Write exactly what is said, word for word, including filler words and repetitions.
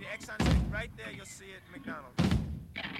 the Exxon stick right there, you'll see it, McDonald's.